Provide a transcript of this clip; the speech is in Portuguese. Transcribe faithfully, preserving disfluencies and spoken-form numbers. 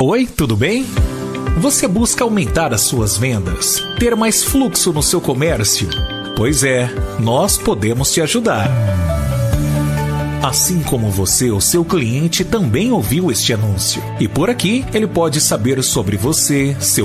Oi, tudo bem? Você busca aumentar as suas vendas, ter mais fluxo no seu comércio? Pois é, nós podemos te ajudar. Assim como você, o seu cliente também ouviu este anúncio. E por aqui, ele pode saber sobre você, seu